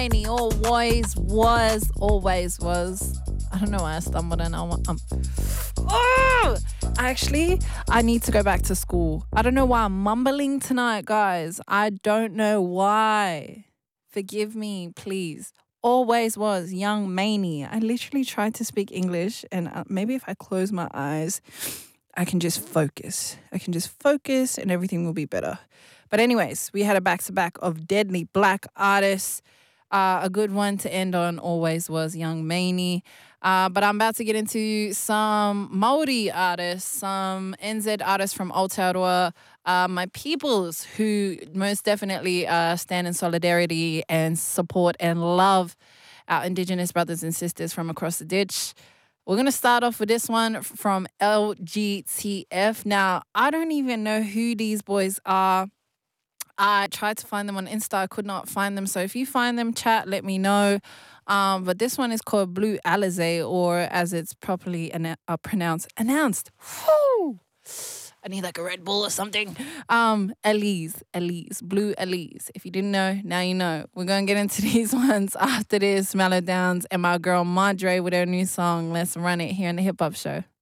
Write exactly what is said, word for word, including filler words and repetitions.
Maney, always was, always was. I don't know why I stumbled and I want. Um, oh! Actually, I need to go back to school. I don't know why I'm mumbling tonight, guys. I don't know why. Forgive me, please. Always was Young Maney. I literally tried to speak English, and uh, maybe if I close my eyes, I can just focus. I can just focus and everything will be better. But anyways, we had a back-to-back of deadly black artists. Uh, a good one to end on always was Young Maney. Uh, but I'm about to get into some Maori artists, some N Z artists from Aotearoa, uh, my peoples who most definitely uh, stand in solidarity and support and love our Indigenous brothers and sisters from across the ditch. We're going to start off with this one from L G T F. Now, I don't even know who these boys are. I tried to find them on Insta. I could not find them. So if you find them, chat, let me know. Um, but this one is called Blue Alizé, or as it's properly ana- uh, pronounced, announced. Woo! I need like a Red Bull or something. Um, Elise, Elise, Blue Elise. If you didn't know, now you know. We're going to get into these ones after this. Mellow Downs and my girl Madre with her new song, Let's Run It, here on the Hip Hop Show.